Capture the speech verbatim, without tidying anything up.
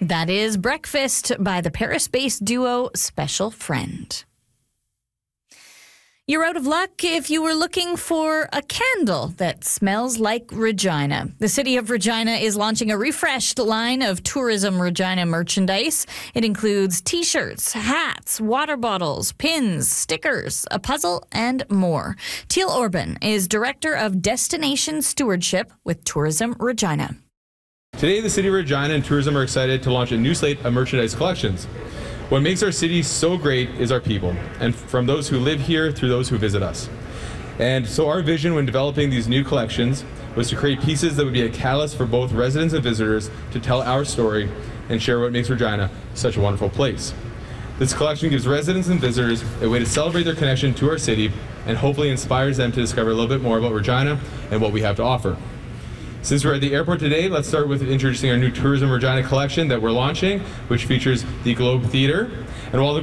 That is Breakfast by the Paris-based duo Special Friend. You're out of luck if you were looking for a candle that smells like Regina. The city of Regina is launching a refreshed line of Tourism Regina merchandise. It includes t-shirts, hats, water bottles, pins, stickers, a puzzle, and more. Teal Orban is Director of Destination Stewardship with Tourism Regina. Today, the City of Regina and Tourism are excited to launch a new slate of merchandise collections. What makes our city so great is our people, and from those who live here through those who visit us. And so our vision when developing these new collections was to create pieces that would be a catalyst for both residents and visitors to tell our story and share what makes Regina such a wonderful place. This collection gives residents and visitors a way to celebrate their connection to our city and hopefully inspires them to discover a little bit more about Regina and what we have to offer. Since we're at the airport today, let's start with introducing our new Tourism Regina collection that we're launching, which features the Globe Theatre. And while the